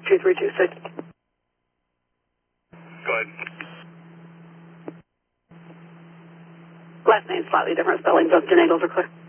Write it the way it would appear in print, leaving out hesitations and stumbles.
2326. Go ahead. Last name slightly different spelling, both Jane Eagles are clear.